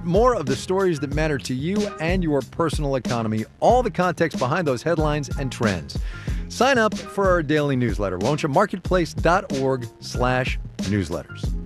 more of the stories that matter to you and your personal economy, all the context behind those headlines and trends. Sign up for our daily newsletter, won't you? Marketplace.org/newsletters.